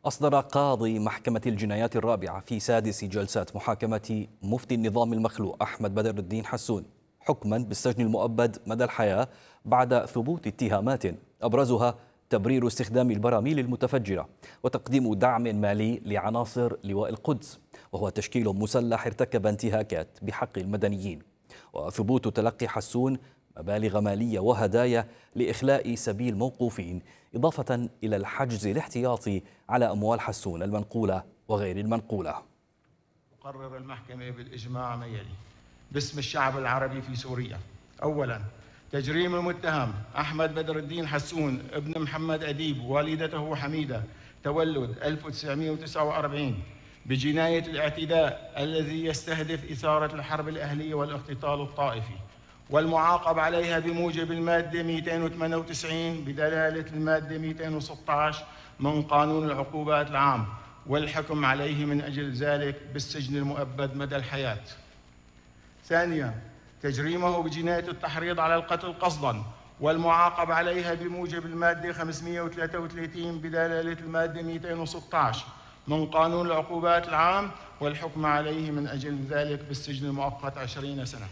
أصدر قاضي محكمة الجنايات الرابعة في سادس جلسات محاكمة مفتي النظام المخلوع أحمد بدر الدين حسون حكما بالسجن المؤبد مدى الحياة بعد ثبوت اتهامات أبرزها تبرير استخدام البراميل المتفجرة وتقديم دعم مالي لعناصر لواء القدس، وهو تشكيل مسلح ارتكب انتهاكات بحق المدنيين، وثبوت تلقي حسون مبالغ مالية وهدايا لإخلاء سبيل موقوفين، إضافة إلى الحجز الاحتياطي على أموال حسون المنقولة وغير المنقولة. تقرر المحكمة بالإجماع ما يلي باسم الشعب العربي في سوريا: أولاً، تجريم المتهم أحمد بدر الدين حسون ابن محمد أديب والدته حميدة تولد 1949 بجناية الاعتداء الذي يستهدف إثارة الحرب الأهلية والاختطال الطائفي، والمعاقب عليها بموجب المادة 298 بدلالة المادة 216 من قانون العقوبات العام، والحكم عليه من أجل ذلك بالسجن المؤبد مدى الحياة. ثانياً، تجريمه بجناية التحريض على القتل قصداً، والمعاقب عليها بموجب المادة 533 بدلالة المادة 216 من قانون العقوبات العام، والحكم عليه من أجل ذلك بالسجن المؤقت 20 سنة.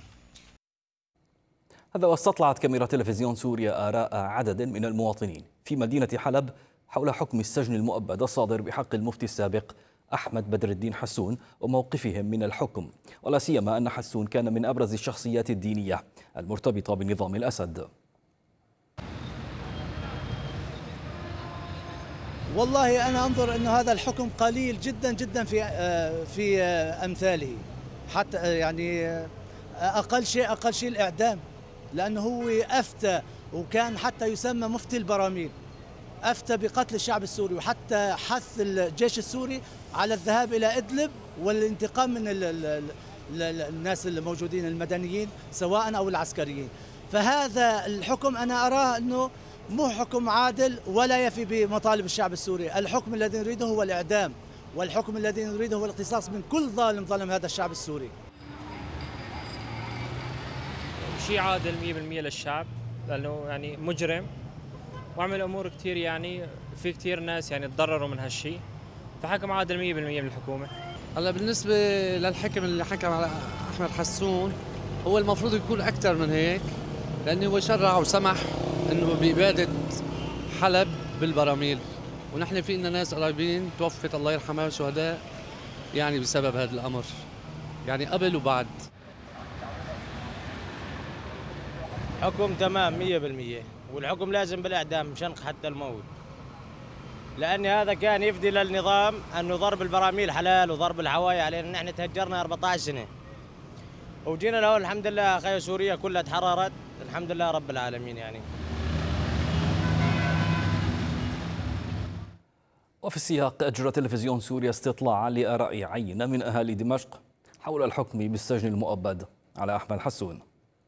هذا واستطلعت كاميرا تلفزيون سوريا آراء عدد من المواطنين في مدينة حلب حول حكم السجن المؤبد الصادر بحق المفتي السابق أحمد بدر الدين حسون وموقفهم من الحكم، ولا سيما أن حسون كان من أبرز الشخصيات الدينية المرتبطة بنظام الأسد. والله أنا أنظر أن هذا الحكم قليل جدا جدا في أمثاله، حتى يعني أقل شيء الإعدام، لأنه هو أفتى وكان حتى يسمى مفتي البراميل، أفتى بقتل الشعب السوري، وحتى حث الجيش السوري على الذهاب إلى إدلب والانتقام من الناس الموجودين المدنيين سواء أو العسكريين. فهذا الحكم أنا أراه أنه مو حكم عادل ولا يفي بمطالب الشعب السوري. الحكم الذي نريده هو الإعدام، والحكم الذي نريده هو الاقتصاص من كل ظالم ظلم هذا الشعب السوري. شيء عادل 100% للشعب، لأنه يعني مجرم وعمل أمور كثير، يعني في كثير ناس يعني تضرروا من هالشيء، فحكم عادل 100% من الحكومة. هلا بالنسبة للحكم اللي حكم على أحمد حسون، هو المفروض يكون أكثر من هيك، لأنه هو شرع وسمح إنه بإبادة حلب بالبراميل، ونحن في لنا ناس قريبين توفت الله يرحمها شهداء يعني بسبب هذا الأمر، يعني قبل وبعد. حكم تمام 100%، والحكم لازم بالإعدام شنق حتى الموت، لأن هذا كان يفدي للنظام أنه ضرب البراميل حلال وضرب الحوايا علينا. نحن تهجرنا 14 سنة وجينا له الحمد لله، أخي سوريا كلها تحررت الحمد لله رب العالمين يعني. وفي السياق أجرى تلفزيون سوريا استطلاعا لآراء عينة من أهالي دمشق حول الحكم بالسجن المؤبد على أحمد حسون.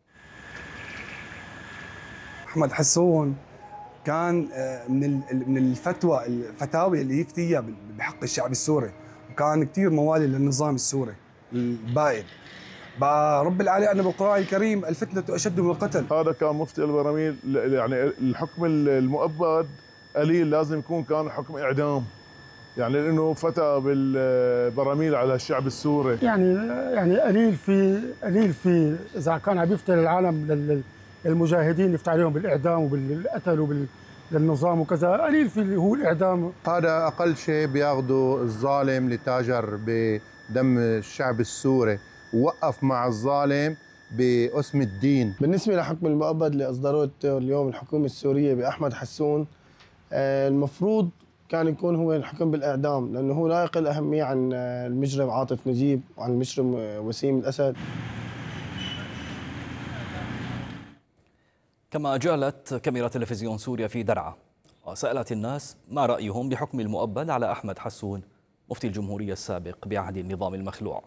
أحمد حسون كان من الفتاوي اللي يفتيها بحق الشعب السوري، وكان كثير موالي للنظام السوري البائد. رب العالمين أن بالقرآن الكريم الفتنة أشد من القتل. هذا كان مفتي البراميل، يعني الحكم المؤبد قليل، لازم يكون كان حكم إعدام، يعني لأنه فتى بالبراميل على الشعب السوري. يعني قليل في إذا كان عم يفتي للعالم المجاهدين يفتح عليهم بالإعدام وبالقتل للنظام وكذا، قليل في اللي هو الإعدام. هذا أقل شيء بياخده الظالم اللي تاجر بدم الشعب السوري، ووقف مع الظالم باسم الدين. بالنسبة لحكم المؤبد اللي أصدروه اليوم الحكومة السورية بأحمد حسون، المفروض كان يكون هو الحكم بالإعدام، لأنه هو لا يقل أهمية عن المجرم عاطف نجيب وعن المجرم وسيم الأسد. كما جالت كاميرا تلفزيون سوريا في درعا وسألت الناس ما رأيهم بحكم المؤبد على أحمد حسون مفتي الجمهورية السابق بعهد النظام المخلوع.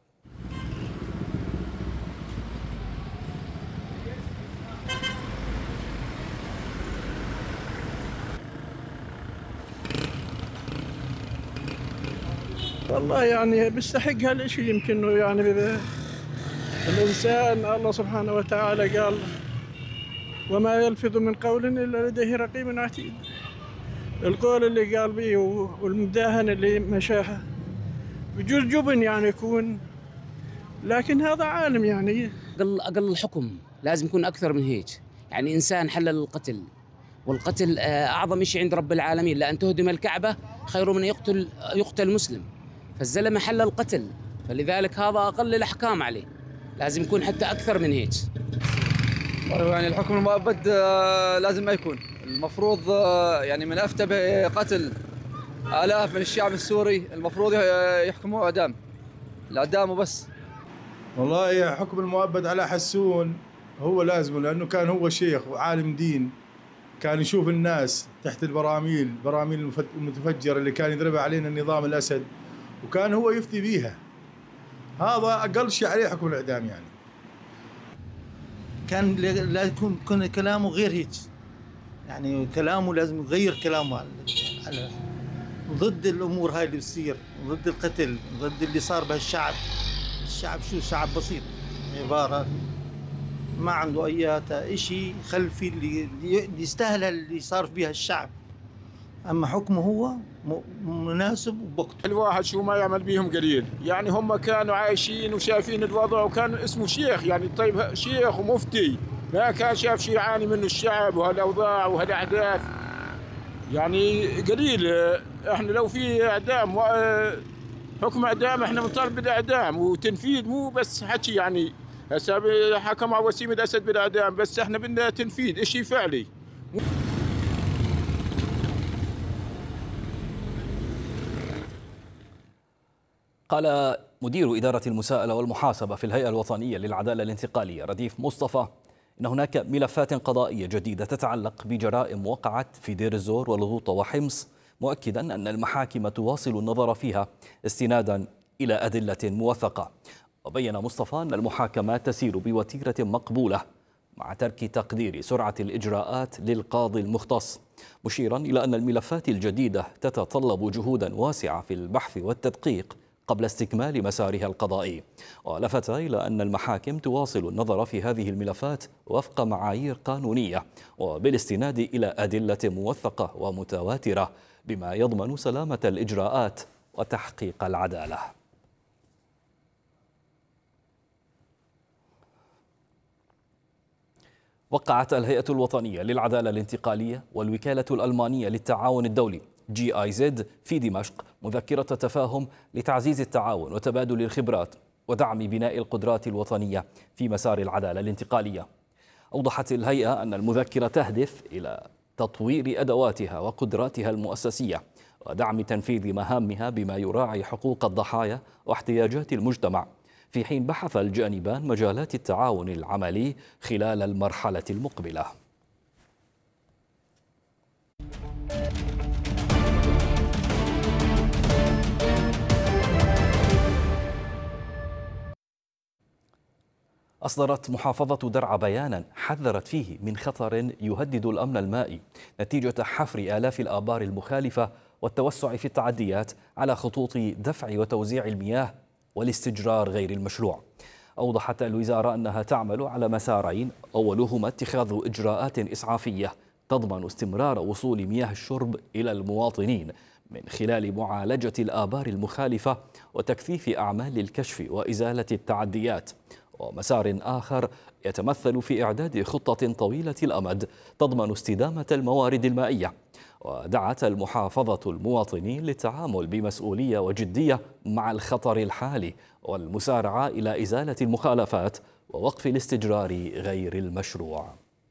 والله يعني بيستحق هالشيء، يمكن يعني الإنسان الله سبحانه وتعالى قال وما يلفظ من قول إلا لديه رقيب عتيد، القول اللي قال به والمداهنة اللي مشاها بجوز جبن يعني يكون، لكن هذا عالم يعني. أقل الحكم لازم يكون أكثر من هيك، يعني إنسان حلل القتل، والقتل أعظم شيء عند رب العالمين، لأن تهدم الكعبة خير من يقتل مسلم، فالزلمة حلل القتل، فلذلك هذا أقل الأحكام عليه، لازم يكون حتى أكثر من هيك. يعني الحكم المؤبد لازم ما يكون، المفروض يعني من أفتى بقتل آلاف من الشعب السوري المفروض يحكموه إعدام، الإعدام وبس. والله حكم المؤبد على حسون هو لازم، لأنه كان هو شيخ وعالم دين، كان يشوف الناس تحت البراميل المتفجرة اللي كان يضربها علينا النظام الأسد، وكان هو يفتي بيها. هذا أقل شيء عليه حكم الإعدام يعني. كان لازم يكون كلامه غير هيك، يعني كلامه لازم يغير كلامه على ضد الأمور هاي اللي بتصير، ضد القتل، ضد اللي صار بهالشعب. الشعب شو شعب بسيط، عبارة ما عنده أي شيء خلفي اللي يستاهل اللي صار بها الشعب، أما حكمه هو مناسب وبوقته. الواحد شو ما يعمل بيهم قليل، يعني هم كانوا عايشين وشايفين الوضع، وكان اسمه شيخ يعني، طيب شيخ ومفتي، ما كان شاف شيء يعاني منه الشعب وهالأوضاع وهالأحداث، يعني قليل. احنا لو في إعدام حكم إعدام احنا بنطالب بالإعدام وتنفيذ، مو بس حكي يعني. هسه حكم على وسيم الأسد بالإعدام، بس احنا بدنا تنفيذ شيء فعلي. قال مدير إدارة المساءلة والمحاسبة في الهيئة الوطنية للعدالة الانتقالية رديف مصطفى إن هناك ملفات قضائية جديدة تتعلق بجرائم وقعت في دير الزور والغوطة وحمص، مؤكدا أن المحاكم تواصل النظر فيها استنادا إلى أدلة موثقة. وبين مصطفى أن المحاكمات تسير بوتيرة مقبولة مع ترك تقدير سرعة الإجراءات للقاضي المختص، مشيرا إلى أن الملفات الجديدة تتطلب جهودا واسعة في البحث والتدقيق قبل استكمال مسارها القضائي. ولفت إلى أن المحاكم تواصل النظر في هذه الملفات وفق معايير قانونية وبالاستناد إلى أدلة موثقة ومتواترة بما يضمن سلامة الإجراءات وتحقيق العدالة. وقعت الهيئة الوطنية للعدالة الانتقالية والوكالة الألمانية للتعاون الدولي GIZ في دمشق مذكرة تفاهم لتعزيز التعاون وتبادل الخبرات ودعم بناء القدرات الوطنية في مسار العدالة الانتقالية. أوضحت الهيئة أن المذكرة تهدف إلى تطوير أدواتها وقدراتها المؤسسية ودعم تنفيذ مهامها بما يراعي حقوق الضحايا واحتياجات المجتمع، في حين بحث الجانبان مجالات التعاون العملي خلال المرحلة المقبلة. أصدرت محافظة درعا بيانا حذرت فيه من خطر يهدد الأمن المائي نتيجة حفر آلاف الآبار المخالفة والتوسع في التعديات على خطوط دفع وتوزيع المياه والاستجرار غير المشروع. أوضحت الوزارة أنها تعمل على مسارين، أولهما اتخاذ إجراءات إسعافية تضمن استمرار وصول مياه الشرب إلى المواطنين من خلال معالجة الآبار المخالفة وتكثيف أعمال الكشف وإزالة التعديات، ومسار آخر يتمثل في إعداد خطة طويلة الأمد تضمن استدامة الموارد المائية. ودعت المحافظة المواطنين للتعامل بمسؤولية وجدية مع الخطر الحالي والمسارعة إلى إزالة المخالفات ووقف الاستجرار غير المشروع.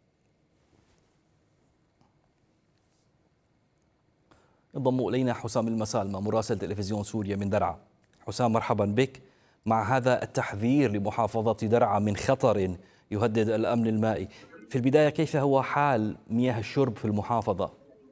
ينضم إلينا حسام المسالمة مراسل تلفزيون سوريا من درعا. حسام، مرحبا بك. مع هذا التحذير لمحافظة درعا من خطر يهدد الأمن المائي، في البداية كيف هو حال مياه الشرب في المحافظة؟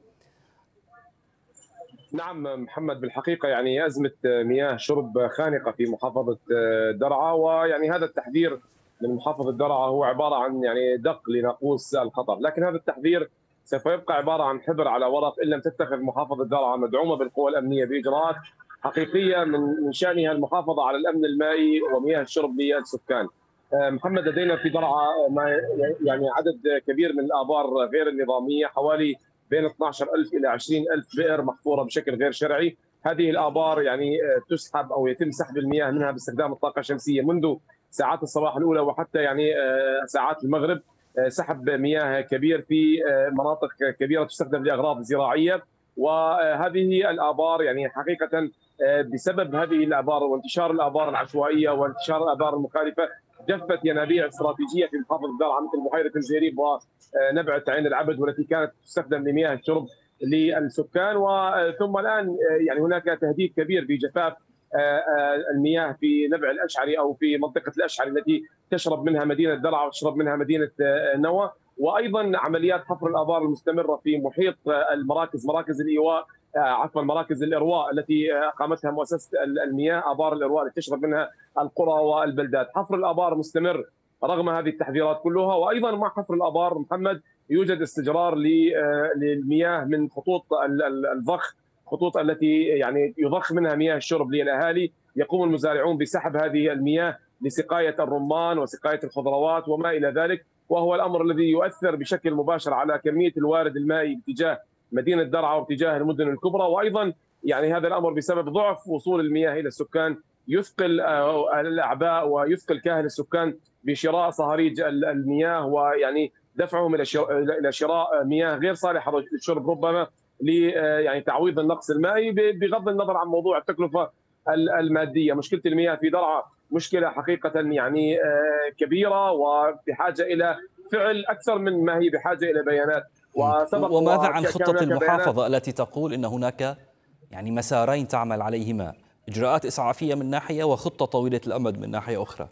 نعم محمد، بالحقيقة يعني أزمة مياه شرب خانقة في محافظة درعا، ويعني هذا التحذير من محافظة درعا هو عبارة عن يعني دق لناقوس الخطر، لكن هذا التحذير سوف يبقى عبارة عن حبر على ورق إن لم تتخذ محافظة درعا مدعومة بالقوى الأمنية بإجراءات حقيقية من شأنها المحافظة على الأمن المائي ومياه الشرب للسكان. محمد، لدينا في درعا يعني عدد كبير من الآبار غير النظامية، حوالي بين 12,000 إلى 20,000 بئر محفورة بشكل غير شرعي. هذه الآبار يعني تسحب أو يتم سحب المياه منها باستخدام الطاقة الشمسية منذ ساعات الصباح الأولى وحتى يعني ساعات المغرب. سحب مياه كبير في مناطق كبيرة تستخدم لأغراض زراعية. وهذه الآبار يعني حقيقة بسبب هذه الآبار وانتشار الآبار العشوائية وانتشار الآبار المخالفة جفت ينابيع استراتيجية في محافظة الدرعا مثل بحيرة الجريب ونبعة عين العبد والتي كانت تستخدم لمياه الشرب للسكان. وثم الآن يعني هناك تهديد كبير بجفاف المياه في نبع الأشعري أو في منطقة الأشعري التي تشرب منها مدينة درعا وتشرب منها مدينة نوى. وأيضا عمليات حفر الآبار المستمرة في محيط مراكز الإيواء مراكز الإرواء التي أقامتها مؤسسة المياه، آبار الإرواء التي تشرب منها القرى والبلدات. حفر الآبار مستمر رغم هذه التحذيرات كلها. وأيضا مع حفر الآبار محمد يوجد استجرار للمياه من خطوط الضخ، خطوط التي يعني يضخ منها مياه الشرب للأهالي. يقوم المزارعون بسحب هذه المياه لسقاية الرمان وسقاية الخضروات وما إلى ذلك، وهو الأمر الذي يؤثر بشكل مباشر على كمية الوارد المائي باتجاه مدينة درعا واتجاه المدن الكبرى. وأيضا يعني هذا الأمر بسبب ضعف وصول المياه إلى السكان يثقل الأعباء ويثقل كاهل السكان بشراء صهاريج المياه ويعني دفعهم إلى شراء مياه غير صالحة للشرب ربما يعني تعويض النقص المائي بغض النظر عن موضوع التكلفة المادية. مشكلة المياه في درعا مشكلة حقيقة يعني كبيرة وبحاجة إلى فعل أكثر من ما هي بحاجة إلى بيانات. وماذا عن خطة المحافظة التي تقول إن هناك يعني مسارين تعمل عليهما، إجراءات إسعافية من ناحية وخطة طويلة الأمد من ناحية أخرى؟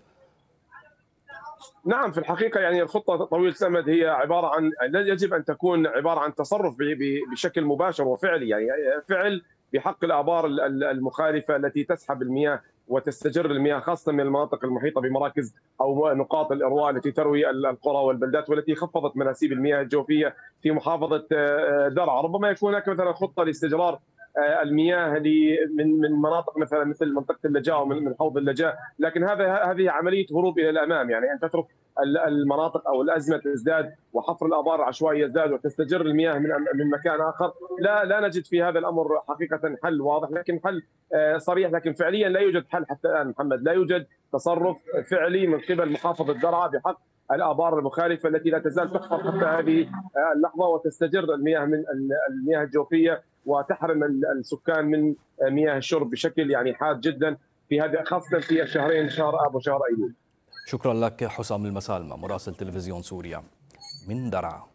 نعم، في الحقيقة يعني الخطة طويلة الأمد هي عبارة عن يجب أن تكون عبارة عن تصرف بشكل مباشر وفعلي، يعني فعل بحق الآبار المخالفة التي تسحب المياه وتستجر المياه خاصة من المناطق المحيطة بمراكز أو نقاط الإرواء التي تروي القرى والبلدات والتي خفضت مناسيب المياه الجوفية في محافظة درعا. ربما يكون هناك مثلا خطة لاستجرار المياه من مناطق مثل منطقة اللجاء ومن حوض اللجاء، لكن هذه عملية هروب إلى الأمام، يعني أن تترك المناطق أو الأزمة تزداد وحفر الآبار العشوائية يزداد وتستجر المياه من مكان آخر. لا نجد في هذا الأمر حقيقة حل واضح، لكن حل صريح، لكن فعليا لا يوجد حل حتى الآن محمد. لا يوجد تصرف فعلي من قبل محافظة درعا بحق الآبار المخالفة التي لا تزال تحفر حتى هذه اللحظة وتستجر المياه من المياه الجوفية وتحرم السكان من مياه الشرب بشكل يعني حاد جدا في هذه خاصة في الشهرين شهر آب وشهر أيلول. شكرا لك حسام المسالمة مراسل تلفزيون سوريا من درعا.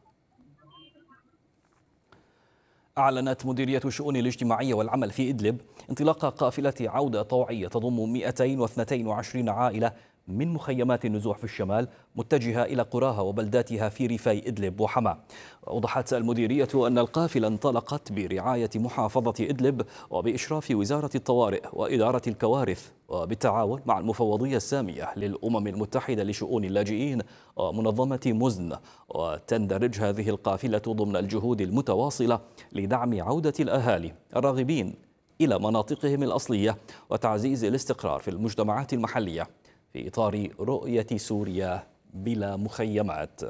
أعلنت مديرية الشؤون الاجتماعية والعمل في إدلب انطلاق قافلة عودة طوعية تضم 222 عائلة من مخيمات النزوح في الشمال متجهة إلى قراها وبلداتها في ريفي إدلب وحماة. أوضحت المديرية أن القافلة انطلقت برعاية محافظة إدلب وبإشراف وزارة الطوارئ وإدارة الكوارث وبالتعاون مع المفوضية السامية للأمم المتحدة لشؤون اللاجئين ومنظمة مزن. وتندرج هذه القافلة ضمن الجهود المتواصلة لدعم عودة الأهالي الراغبين إلى مناطقهم الأصلية وتعزيز الاستقرار في المجتمعات المحلية في إطار رؤية سوريا بلا مخيمات.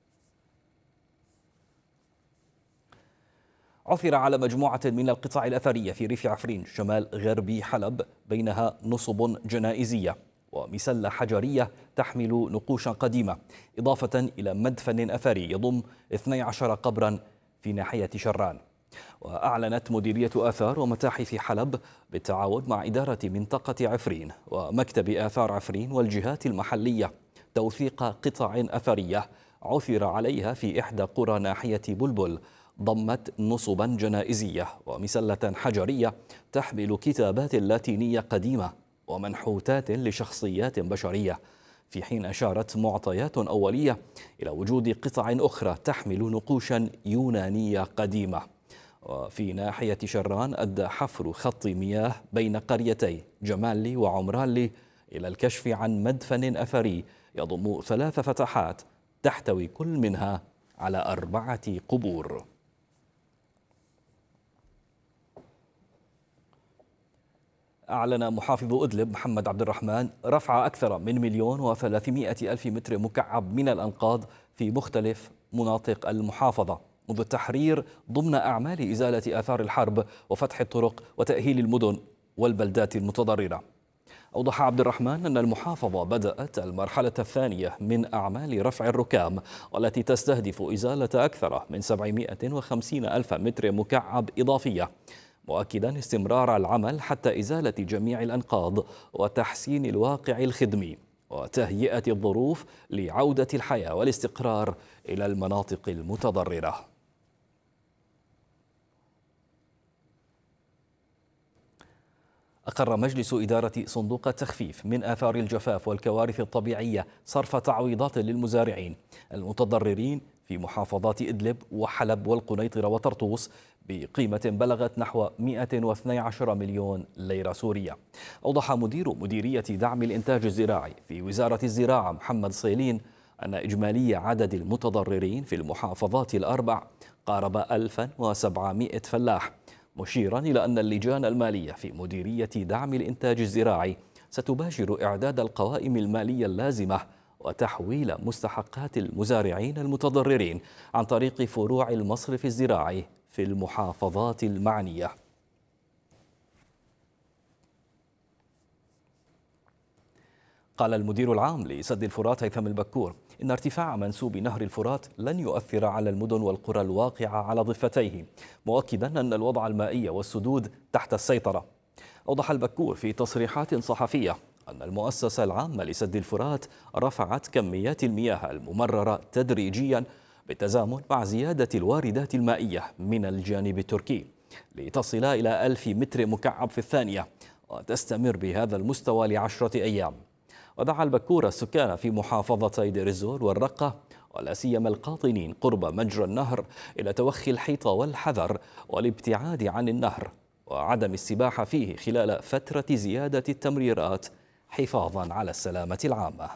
عثر على مجموعة من القطع الأثرية في ريف عفرين شمال غربي حلب، بينها نصب جنائزية ومسلة حجرية تحمل نقوشا قديمة، إضافة إلى مدفن أثري يضم 12 قبرا في ناحية شران. وأعلنت مديرية آثار ومتاحف حلب بالتعاون مع إدارة منطقة عفرين ومكتب آثار عفرين والجهات المحلية توثيق قطع أثرية عثر عليها في إحدى قرى ناحية بلبل، ضمت نصبا جنائزية ومسلة حجرية تحمل كتابات لاتينية قديمة ومنحوتات لشخصيات بشرية، في حين أشارت معطيات أولية إلى وجود قطع أخرى تحمل نقوشا يونانية قديمة. وفي ناحية شران أدى حفر خط مياه بين قريتي جمالي وعمرانلي إلى الكشف عن مدفن أثري يضم 3 فتحات تحتوي كل منها على 4 قبور. أعلن محافظ إدلب محمد عبد الرحمن رفع أكثر من 1,300,000 متر مكعب من الأنقاض في مختلف مناطق المحافظة منذ التحرير ضمن أعمال إزالة آثار الحرب وفتح الطرق وتأهيل المدن والبلدات المتضررة. أوضح عبد الرحمن أن المحافظة بدأت المرحلة الثانية من أعمال رفع الركام، والتي تستهدف إزالة أكثر من 750 ألف متر مكعب إضافية، مؤكدا استمرار العمل حتى إزالة جميع الأنقاض وتحسين الواقع الخدمي وتهيئة الظروف لعودة الحياة والاستقرار إلى المناطق المتضررة. أقر مجلس إدارة صندوق التخفيف من آثار الجفاف والكوارث الطبيعية صرف تعويضات للمزارعين المتضررين في محافظات إدلب وحلب والقنيطرة وطرطوس بقيمة بلغت نحو 112 مليون ليرة سورية. أوضح مدير مديرية دعم الإنتاج الزراعي في وزارة الزراعة محمد صيلين أن إجمالي عدد المتضررين في المحافظات الأربع قارب 1700 فلاح، مشيرا إلى أن اللجان المالية في مديرية دعم الإنتاج الزراعي ستباشر إعداد القوائم المالية اللازمة وتحويل مستحقات المزارعين المتضررين عن طريق فروع المصرف الزراعي في المحافظات المعنية. قال المدير العام لسد الفرات هيثم البكور إن ارتفاع منسوب نهر الفرات لن يؤثر على المدن والقرى الواقعة على ضفتيه، مؤكدا أن الوضع المائي والسدود تحت السيطرة. أوضح البكور في تصريحات صحفية أن المؤسسة العامة لسد الفرات رفعت كميات المياه الممررة تدريجيا بالتزامن مع زيادة الواردات المائية من الجانب التركي لتصل إلى 1000 متر مكعب في الثانية، وتستمر بهذا المستوى ل10 أيام. ودعا البكور السكان في محافظتي دير الزور والرقة ولا سيما القاطنين قرب مجرى النهر إلى توخي الحيطة والحذر والابتعاد عن النهر وعدم السباحة فيه خلال فترة زيادة التمريرات حفاظا على السلامة العامة.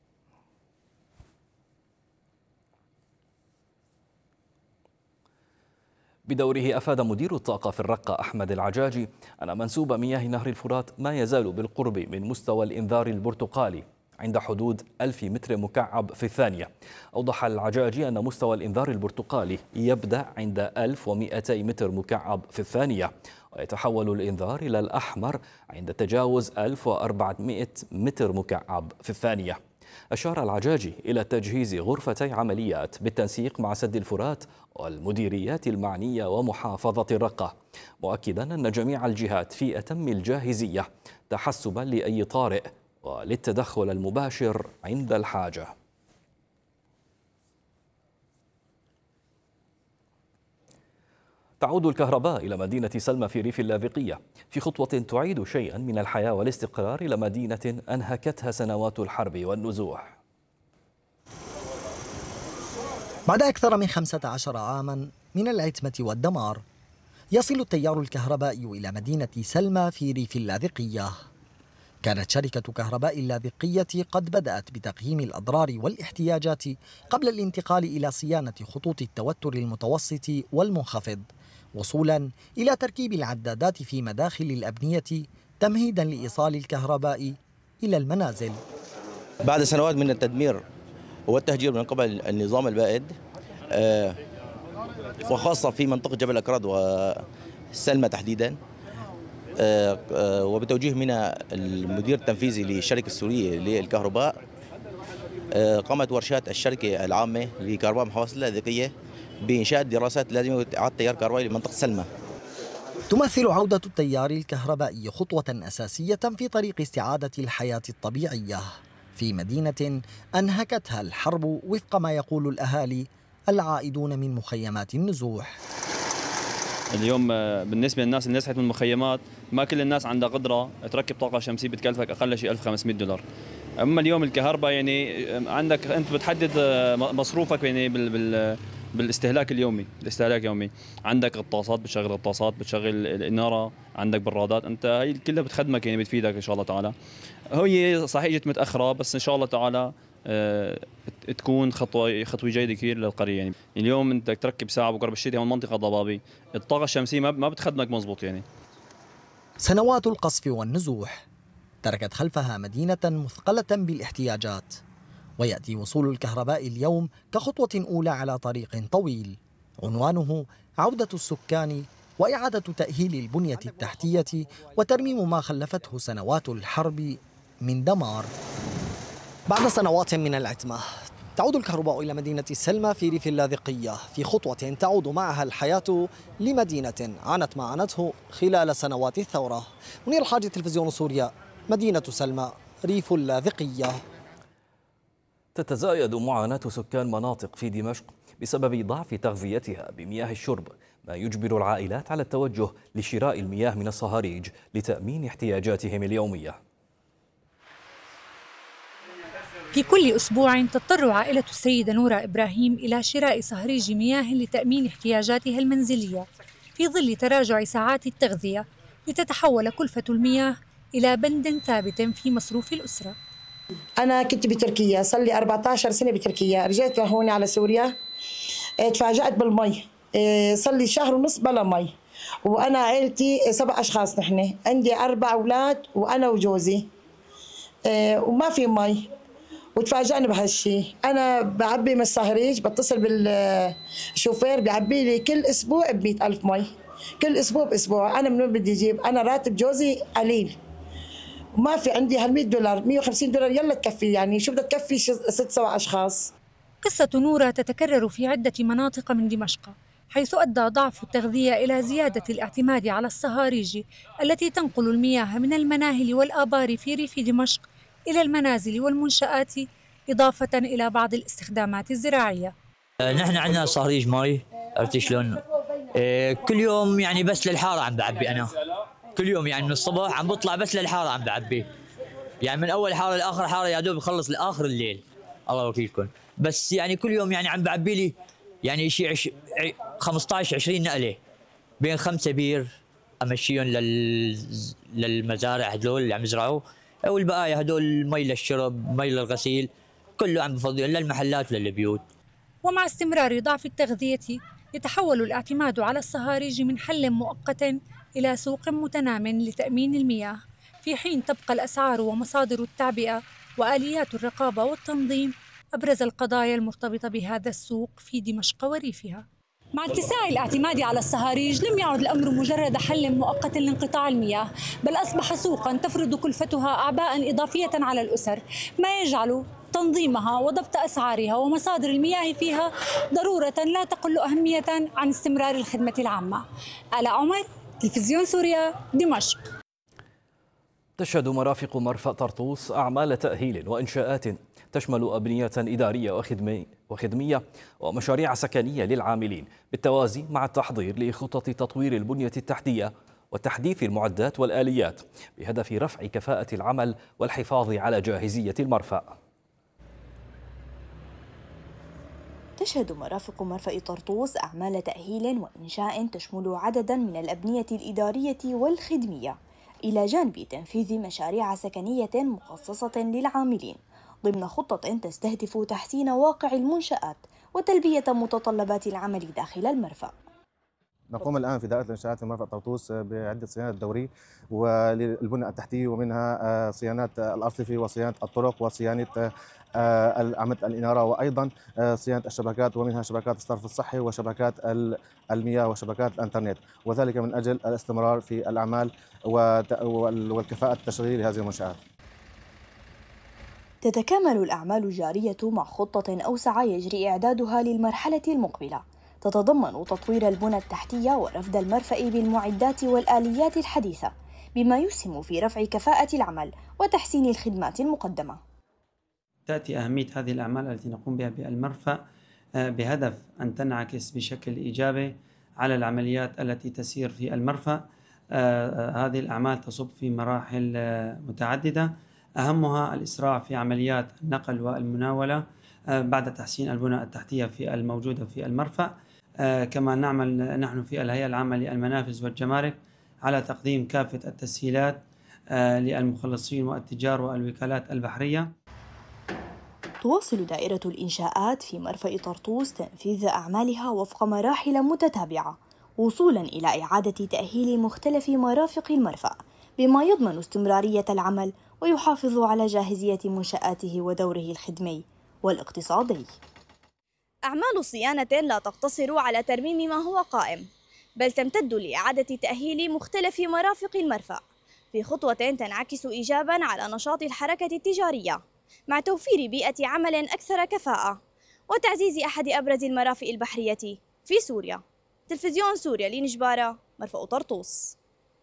بدوره أفاد مدير الطاقة في الرقة أحمد العجاجي أن منسوب مياه نهر الفرات ما يزال بالقرب من مستوى الإنذار البرتقالي عند حدود 1000 متر مكعب في الثانية. أوضح العجاجي أن مستوى الإنذار البرتقالي يبدأ عند 1200 متر مكعب في الثانية، ويتحول الإنذار إلى الأحمر عند تجاوز 1400 متر مكعب في الثانية. أشار العجاجي إلى تجهيز غرفتي عمليات بالتنسيق مع سد الفرات والمديريات المعنية ومحافظة الرقة، مؤكدا أن جميع الجهات في أتم الجاهزية تحسبا لأي طارئ وللتدخل المباشر عند الحاجة. تعود الكهرباء إلى مدينة سلمى في ريف اللاذقية في خطوة تعيد شيئا من الحياة والاستقرار إلى مدينة أنهكتها سنوات الحرب والنزوح. بعد أكثر من 15 عاما من العتمة والدمار يصل التيار الكهربائي إلى مدينة سلمى في ريف اللاذقية. كانت شركة كهرباء اللاذقية قد بدأت بتقييم الأضرار والاحتياجات قبل الانتقال إلى صيانة خطوط التوتر المتوسط والمنخفض، وصولا إلى تركيب العدادات في مداخل الأبنية تمهيدا لإيصال الكهرباء إلى المنازل. بعد سنوات من التدمير والتهجير من قبل النظام البائد، وخاصة في منطقة جبل أكراد وسلمى تحديدا، وبتوجيه من المدير التنفيذي للشركة السورية للكهرباء، قامت ورشات الشركة العامة لكهرباء محافظة اللاذقية بإنشاء دراسات لازمة إعادة تيار كهربائي لمنطقة سلمى. تمثل عودة التيار الكهربائي خطوة أساسية في طريق استعادة الحياة الطبيعية في مدينة أنهكتها الحرب وفق ما يقول الأهالي العائدون من مخيمات النزوح. اليوم بالنسبة للناس اللي نزحت من المخيمات ما كل الناس عندها قدرة تركب طاقة شمسية بتكلفك أقل شيء $1500. أما اليوم الكهرباء يعني عندك أنت بتحدد مصروفك يعني بالاستهلاك اليومي، الاستهلاك اليومي. عندك غطاسات، بتشغل غطاسات، بتشغل الإنارة، عندك برادات، أنت هي كلها بتخدمك يعني بتفيدك إن شاء الله تعالى. هي صحيح جت متأخرة بس إن شاء الله تعالى تكون خطوة جيدة كثير للقرية. يعني اليوم انت تركب ساعة بقرب الشتاء هون منطقة ضبابي، الطاقة الشمسية ما بتخدمك مزبوط. يعني سنوات القصف والنزوح تركت خلفها مدينة مثقلة بالاحتياجات، ويأتي وصول الكهرباء اليوم كخطوة أولى على طريق طويل عنوانه عودة السكان وإعادة تأهيل البنية التحتية وترميم ما خلفته سنوات الحرب من دمار. بعد سنوات من العتمة تعود الكهرباء إلى مدينة سلمى في ريف اللاذقية في خطوة تعود معها الحياة لمدينة عانت ما عانته خلال سنوات الثورة. منير الحاج، تلفزيون سوريا، مدينة سلمى، ريف اللاذقية. تتزايد معاناة سكان مناطق في دمشق بسبب ضعف تغذيتها بمياه الشرب، ما يجبر العائلات على التوجه لشراء المياه من الصهاريج لتأمين احتياجاتهم اليومية. في كل أسبوع تضطر عائلة السيدة نورة إبراهيم إلى شراء صهريج مياه لتأمين احتياجاتها المنزلية في ظل تراجع ساعات التغذية، لتتحول كلفة المياه إلى بند ثابت في مصروف الأسرة. أنا كنت بتركيا، صار لي 14 سنة بتركيا، رجعت لهون على سوريا، تفاجأت بالمي، صار لي شهر ونص بلا مي، وأنا عائلتي 7 أشخاص، نحن عندي 4 أولاد وأنا وجوزي، وما في مي، وتفاجأنا بهالشيء. أنا بعبي من الصهريج، بتصل بالشوفير بيعبي لي كل أسبوع ب100,000 مي، كل أسبوع بأسبوع. أنا من وين بدي أجيب؟ أنا راتب جوزي قليل، وما في عندي هال$100 $150 يلا تكفي، يعني شو بدها تكفي 6-7 أشخاص. قصة نورة تتكرر في عدة مناطق من دمشق، حيث أدى ضعف التغذية إلى زيادة الاعتماد على الصهاريج التي تنقل المياه من المناهل والآبار في ريف دمشق إلى المنازل والمنشآت، إضافة إلى بعض الاستخدامات الزراعية. نحن عندنا صهريج مي، عرفتي شلون؟ كل يوم يعني بس للحارة عم بعبي أنا، كل يوم يعني من الصبح عم بطلع بس للحارة عم بعبي، يعني من أول حارة لآخر حارة يا دوب بخلص لآخر الليل، الله وكيلكم. بس يعني كل يوم يعني عم بعبي لي يعني شيء 15-20 نقلة، بين 5 بير أمشيهم للمزارع هدول اللي عم يزرعوا، والبقايا هدول مي للشرب، مي للغسيل، كله عم بفضيهم للمحلات وللبيوت. ومع استمرار ضعف التغذية يتحول الاعتماد على الصهاريج من حل مؤقت إلى سوق متنام لتأمين المياه، في حين تبقى الأسعار ومصادر التعبئة وآليات الرقابة والتنظيم أبرز القضايا المرتبطة بهذا السوق في دمشق وريفها. مع اتساع الاعتماد على الصهاريج لم يعد الأمر مجرد حل مؤقت لانقطاع المياه، بل أصبح سوقاً تفرض كلفتها أعباء إضافية على الأسر، ما يجعل تنظيمها وضبط أسعارها ومصادر المياه فيها ضرورة لا تقل أهمية عن استمرار الخدمة العامة. آلاء عمر، تلفزيون سوريا، دمشق. تشهد مرافق مرفأ طرطوس أعمال تأهيل وإنشاءات تشمل أبنية إدارية وخدمية ومشاريع سكنية للعاملين، بالتوازي مع التحضير لخطط تطوير البنية التحتية وتحديث المعدات والآليات بهدف رفع كفاءة العمل والحفاظ على جاهزية المرفأ. تشهد مرافق مرفأ طرطوس أعمال تأهيل وإنشاء تشمل عددا من الأبنية الإدارية والخدمية، إلى جانب تنفيذ مشاريع سكنية مخصصة للعاملين ضمن خطة تستهدف تحسين واقع المنشآت وتلبية متطلبات العمل داخل المرفأ. نقوم الآن في دائرة الإنشاءات في مرفأ طرطوس بعدة صيانات دورية وللبنى التحتية، ومنها صيانات الأرصفة وصيانة الطرق وصيانة أعمدة الإنارة، وأيضا صيانة الشبكات، ومنها شبكات الصرف الصحي وشبكات المياه وشبكات الإنترنت، وذلك من أجل الاستمرار في الأعمال والكفاءة التشغيل لهذه المنشآت. تتكامل الأعمال الجارية مع خطة أوسع يجري إعدادها للمرحلة المقبلة، تتضمن تطوير البنى التحتية ورفد المرفأ بالمعدات والآليات الحديثة، بما يسهم في رفع كفاءة العمل وتحسين الخدمات المقدمة. تأتي أهمية هذه الأعمال التي نقوم بها بالمرفأ بهدف أن تنعكس بشكل إيجابي على العمليات التي تسير في المرفأ. هذه الأعمال تصب في مراحل متعددة، أهمها الإسراع في عمليات النقل والمناولة بعد تحسين البنى التحتية في الموجودة في المرفأ. كما نعمل نحن في الهيئة العامة للمنافذ والجمارك على تقديم كافة التسهيلات للمخلصين والتجار والوكالات البحرية. تواصل دائرة الإنشاءات في مرفأ طرطوس تنفيذ أعمالها وفق مراحل متتابعة، وصولاً إلى إعادة تأهيل مختلف مرافق المرفأ، بما يضمن استمرارية العمل ويحافظ على جاهزية منشآته ودوره الخدمي والاقتصادي. أعمال صيانة لا تقتصر على ترميم ما هو قائم، بل تمتد لإعادة تأهيل مختلف مرافق المرفأ في خطوة تنعكس إيجاباً على نشاط الحركة التجارية مع توفير بيئة عمل أكثر كفاءة وتعزيز أحد أبرز المرافق البحرية في سوريا. تلفزيون سوريا، لين جبارة، مرفأ طرطوس.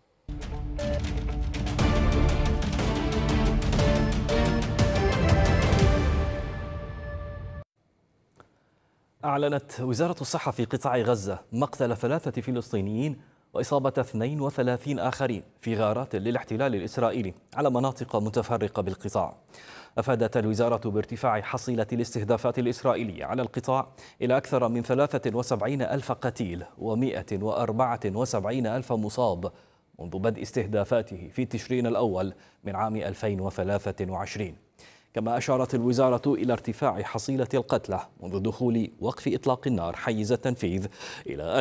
أعلنت وزارة الصحة في قطاع غزة مقتل 3 فلسطينيين وإصابة 32 آخرين في غارات للاحتلال الإسرائيلي على مناطق متفرقة بالقطاع. أفادت الوزارة بارتفاع حصيلة الاستهدافات الإسرائيلية على القطاع إلى أكثر من 73 ألف قتيل و174 ألف مصاب منذ بدء استهدافاته في تشرين الأول من عام 2023. كما أشارت الوزارة إلى ارتفاع حصيلة القتلى منذ دخول وقف إطلاق النار حيز التنفيذ إلى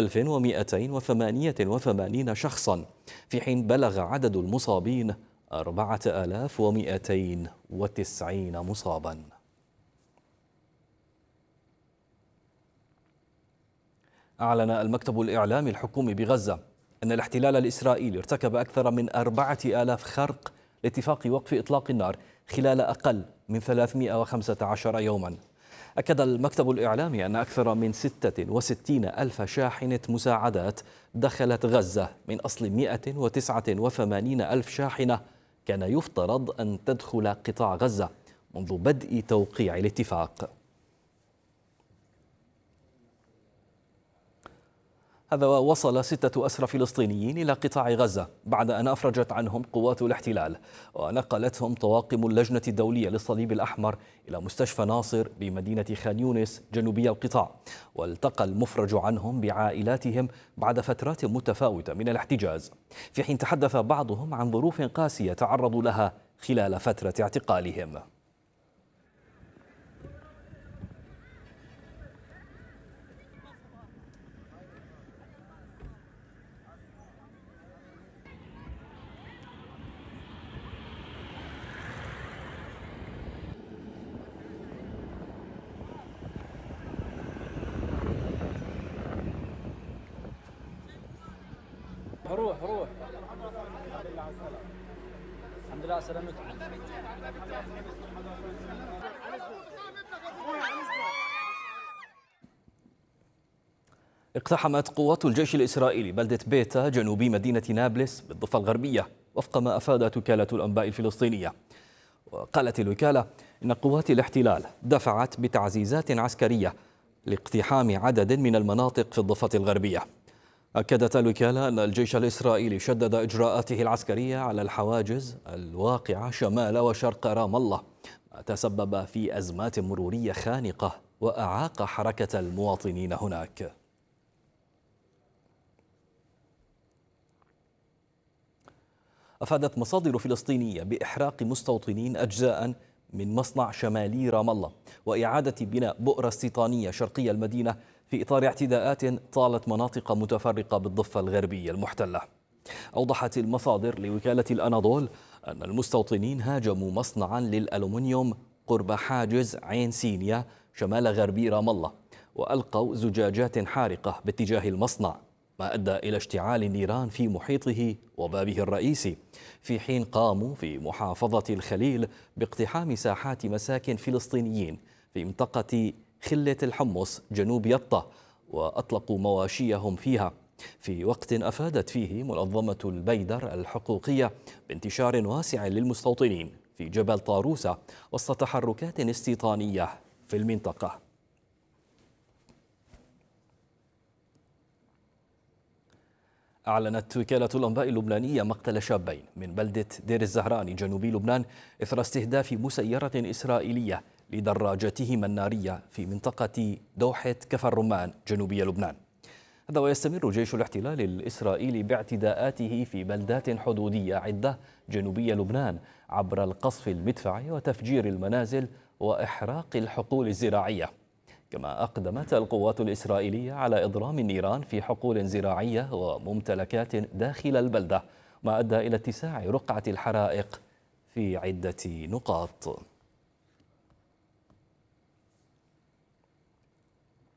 1288 شخصا، في حين بلغ عدد المصابين 4290 مصابا. أعلن المكتب الإعلامي الحكومي بغزة أن الاحتلال الإسرائيلي ارتكب أكثر من 4000 خرق لاتفاق وقف إطلاق النار خلال أقل من 315 يوما. أكد المكتب الإعلامي أن أكثر من 66 ألف شاحنة مساعدات دخلت غزة من أصل 189 ألف شاحنة كان يفترض أن تدخل قطاع غزة منذ بدء توقيع الاتفاق. هذا وصل 6 أسرى فلسطينيين إلى قطاع غزة بعد أن أفرجت عنهم قوات الاحتلال، ونقلتهم طواقم اللجنة الدولية للصليب الأحمر إلى مستشفى ناصر بمدينة خان يونس جنوبي القطاع. والتقى المفرج عنهم بعائلاتهم بعد فترات متفاوتة من الاحتجاز، في حين تحدث بعضهم عن ظروف قاسية تعرضوا لها خلال فترة اعتقالهم. روح الحمد لله على سلامتك. اقتحمت قوات الجيش الإسرائيلي بلدة بيتا جنوبي مدينة نابلس بالضفة الغربية وفق ما أفادت وكالة الأنباء الفلسطينية. وقالت الوكالة إن قوات الاحتلال دفعت بتعزيزات عسكرية لاقتحام عدد من المناطق في الضفة الغربية. أكدت الوكالة أن الجيش الإسرائيلي شدد إجراءاته العسكرية على الحواجز الواقعة شمال وشرق رام الله، ما تسبب في أزمات مرورية خانقة وأعاق حركة المواطنين هناك. أفادت مصادر فلسطينية بإحراق مستوطنين أجزاء من مصنع شمالي رام الله وإعادة بناء بؤرة استيطانية شرقي المدينة في إطار اعتداءات طالت مناطق متفرقة بالضفة الغربية المحتلة. أوضحت المصادر لوكالة الأناضول أن المستوطنين هاجموا مصنعا للألومنيوم قرب حاجز عين سينيا شمال غربي رام الله، وألقوا زجاجات حارقة باتجاه المصنع، ما أدى إلى اشتعال النيران في محيطه وبابه الرئيسي، في حين قاموا في محافظة الخليل باقتحام ساحات مساكن فلسطينيين في منطقة خلة الحمص جنوب يطة، وأطلقوا مواشيهم فيها، في وقت أفادت فيه منظمة البيدر الحقوقية بانتشار واسع للمستوطنين في جبل طاروسة وسط تحركات استيطانية في المنطقة. أعلنت وكالة الأنباء اللبنانية مقتل شابين من بلدة دير الزهراني جنوبي لبنان إثر استهداف مسيرة إسرائيلية لدراجتهما النارية في منطقة دوحة كفر رمان جنوبي لبنان. هذا ويستمر جيش الاحتلال الإسرائيلي باعتداءاته في بلدات حدودية عدة جنوبي لبنان عبر القصف المدفعي وتفجير المنازل وإحراق الحقول الزراعية. كما أقدمت القوات الإسرائيلية على إضرام النيران في حقول زراعية وممتلكات داخل البلدة، ما أدى إلى اتساع رقعة الحرائق في عدة نقاط.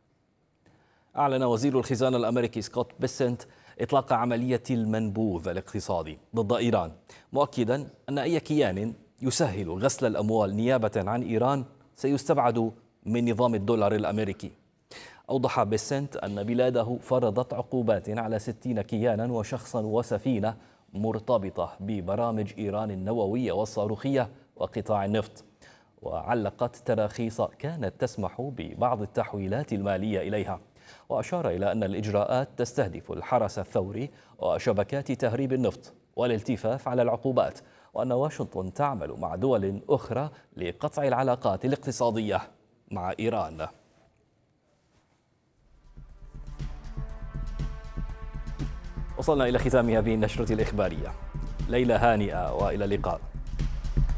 أعلن وزير الخزانة الأمريكي سكوت بيسنت إطلاق عملية المنبوذ الاقتصادي ضد إيران، مؤكدا أن أي كيان يسهل غسل الأموال نيابة عن إيران سيستبعد من نظام الدولار الأمريكي. أوضح بيسنت أن بلاده فرضت عقوبات على 60 كيانا وشخصا وسفينة مرتبطة ببرامج إيران النووية والصاروخية وقطاع النفط، وعلقت تراخيص كانت تسمح ببعض التحويلات المالية إليها، وأشار إلى أن الإجراءات تستهدف الحرس الثوري وشبكات تهريب النفط والالتفاف على العقوبات، وأن واشنطن تعمل مع دول أخرى لقطع العلاقات الاقتصادية مع إيران. وصلنا إلى ختام هذه النشرة الإخبارية. ليلة هانئة وإلى اللقاء.